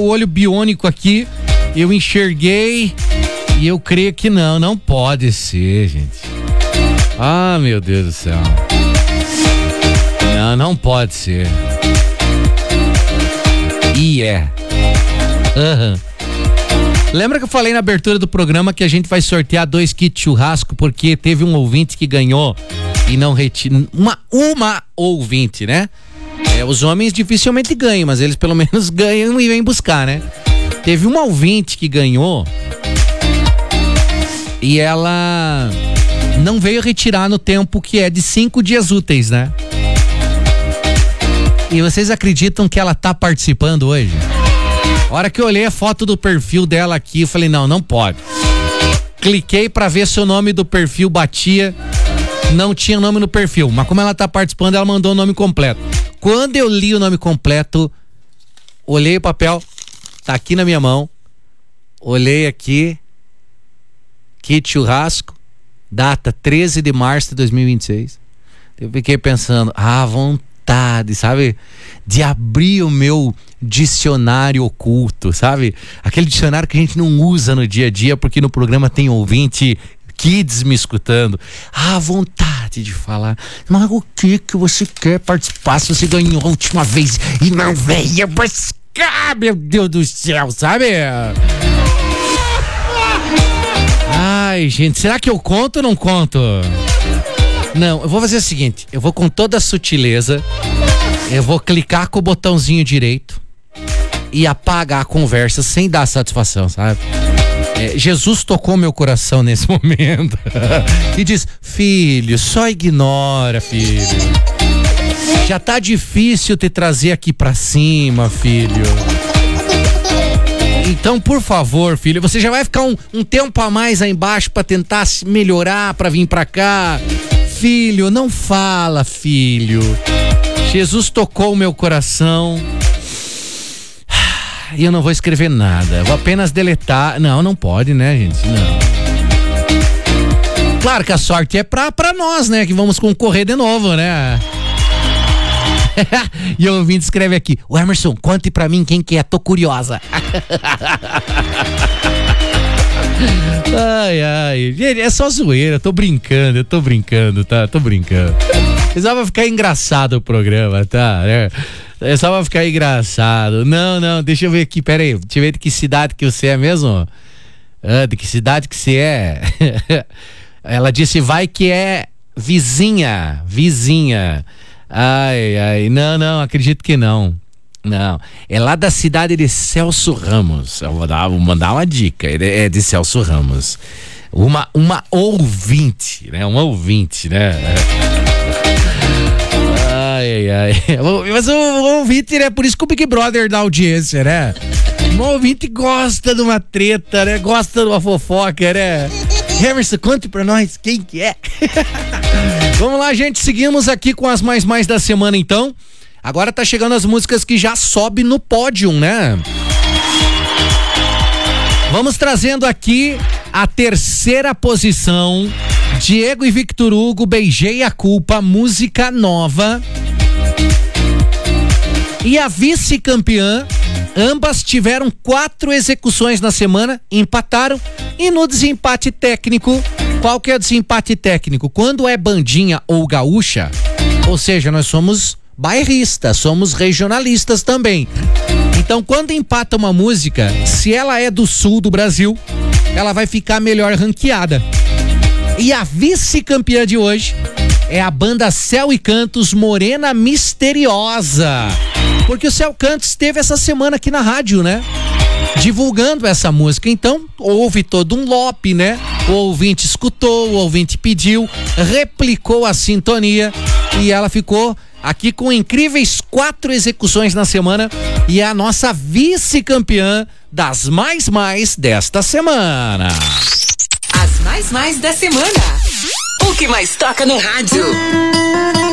o olho biônico aqui, eu enxerguei e eu creio que não pode ser, gente. Ah, meu Deus do céu. Não pode ser. Lembra que eu falei na abertura do programa que a gente vai sortear 2 kits churrasco porque teve um ouvinte que ganhou e não retira. Uma ouvinte, né? Os homens dificilmente ganham, mas eles pelo menos ganham e vêm buscar, né? Teve uma ouvinte que ganhou e ela não veio retirar no tempo que é de 5 dias úteis, né? E vocês acreditam que ela tá participando hoje? A hora que eu olhei a foto do perfil dela aqui, eu falei, não pode. Cliquei pra ver se o nome do perfil batia, não tinha nome no perfil, mas como ela tá participando, ela mandou o nome completo. Quando eu li o nome completo, olhei o papel, tá aqui na minha mão, olhei aqui, kit churrasco, data 13 de março de 2026. Eu fiquei pensando, vontade, sabe, de abrir o meu dicionário oculto, sabe? Aquele dicionário que a gente não usa no dia a dia porque no programa tem ouvinte kids me escutando. Vontade de falar, mas o que você quer participar se você ganhou a última vez e não veio buscar, meu Deus do céu, sabe? Ai, gente, será que eu conto ou não conto? Não, eu vou fazer o seguinte, eu vou com toda a sutileza, eu vou clicar com o botãozinho direito e apagar a conversa sem dar satisfação, sabe? Jesus tocou meu coração nesse momento e diz, filho, só ignora, filho. Já tá difícil te trazer aqui pra cima, filho. Então, por favor, filho, você já vai ficar um tempo a mais aí embaixo pra tentar se melhorar, pra vir pra cá. Filho, não fala, filho. Jesus tocou o meu coração. E eu não vou escrever nada. Eu vou apenas deletar. Não pode, né, gente? Não. Claro que a sorte é pra nós, né? Que vamos concorrer de novo, né? E o ouvinte escreve aqui, o Emerson, conte pra mim quem que é, tô curiosa. Ai, gente, é só zoeira, eu tô brincando, tá? Tô brincando. É só pra ficar engraçado o programa, tá? É só pra ficar engraçado. Não, deixa eu ver aqui, pera aí, deixa eu ver de que cidade que você é mesmo. De que cidade que você é? Ela disse, vai que é vizinha. Ai, não, acredito que não. Não, é lá da cidade de Celso Ramos. Eu vou mandar uma dica, é de Celso Ramos. Uma ouvinte, né? Ai. Mas o ouvinte, né? Por isso que o Big Brother dá audiência, né? O ouvinte gosta de uma treta, né? Gosta de uma fofoca, né? Emerson, conte pra nós quem que é. Vamos lá, gente, seguimos aqui com as mais da semana, então. Agora tá chegando as músicas que já sobem no pódio, né? Vamos trazendo aqui a terceira posição. Diego e Victor Hugo, Beijei a Culpa, música nova. E a vice-campeã, ambas tiveram 4 execuções na semana, empataram. E no desempate técnico, qual que é o desempate técnico? Quando é bandinha ou gaúcha, ou seja, nós somos bairristas, somos regionalistas também. Então, quando empata uma música, se ela é do sul do Brasil, ela vai ficar melhor ranqueada. E a vice-campeã de hoje é a banda Céu e Cantos, Morena Misteriosa. Porque o Céu Cantos esteve essa semana aqui na rádio, né? Divulgando essa música. Então, houve todo um lope, né? O ouvinte escutou, o ouvinte pediu, replicou a sintonia e ela ficou aqui com incríveis 4 execuções na semana e é a nossa vice-campeã das mais desta semana. As mais da semana. O que mais toca no rádio.